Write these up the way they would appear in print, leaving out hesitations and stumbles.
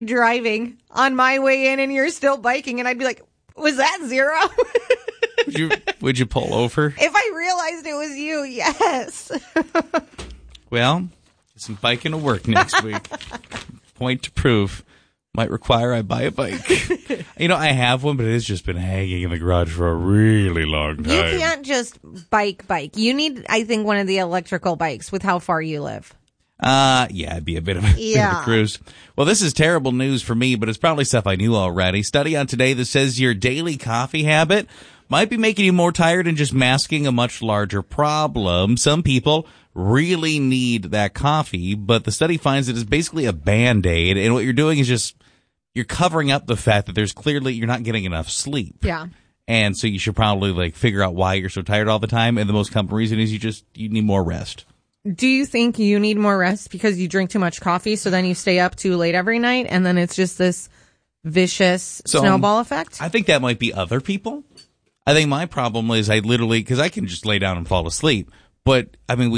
driving on my way in and you're still biking, and I'd be like, was that zero? Would you pull over? If I realized it was you, yes. Well, some biking to work next week. Point to prove. Might require I buy a bike. I have one, but it has just been hanging in the garage for a really long time. You can't just bike. You need, I think, one of the electrical bikes with how far you live. Yeah, it'd be a bit of a cruise. Well, this is terrible news for me, but it's probably stuff I knew already. Study on today that says your daily coffee habit might be making you more tired and just masking a much larger problem. Some people really need that coffee, but the study finds that it's basically a Band-Aid, and what you're doing is just you're covering up the fact that there's clearly you're not getting enough sleep. Yeah. And so you should probably figure out why you're so tired all the time, and the most common reason is you need more rest. Do you think you need more rest because you drink too much coffee, so then you stay up too late every night, and then it's just this vicious snowball effect? I think that might be other people. I think my problem is because I can just lay down and fall asleep. But,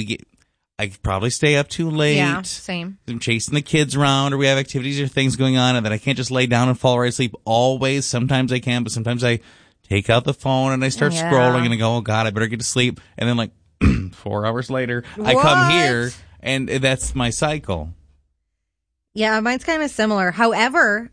I probably stay up too late. Yeah, same. I'm chasing the kids around, or we have activities or things going on, and then I can't just lay down and fall right asleep always. Sometimes I can, but sometimes I take out the phone and I start scrolling and I go, oh, God, I better get to sleep. And then 4 hours later, I come here, and that's my cycle. Yeah, mine's kind of similar. However,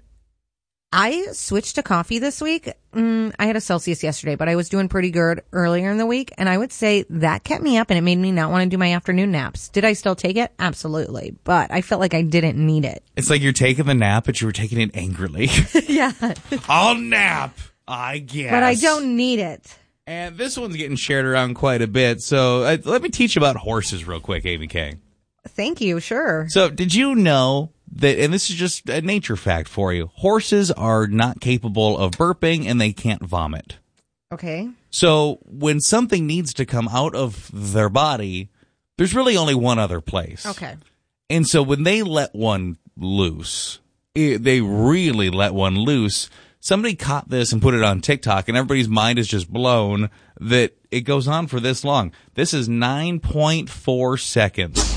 I switched to coffee this week. I had a Celsius yesterday, but I was doing pretty good earlier in the week, and I would say that kept me up, and it made me not want to do my afternoon naps. Did I still take it? Absolutely, but I felt like I didn't need it. It's like you're taking the nap, but you were taking it angrily. Yeah. I'll nap, I guess. But I don't need it. And this one's getting shared around quite a bit, so let me teach you about horses real quick, Amy K. Thank you, sure. So did you know that, and this is just a nature fact for you, horses are not capable of burping and they can't vomit. Okay. So when something needs to come out of their body, there's really only one other place. Okay. And so when they let one loose, they really let one loose. Somebody caught this and put it on TikTok, and everybody's mind is just blown that it goes on for this long. This is 9.4 seconds.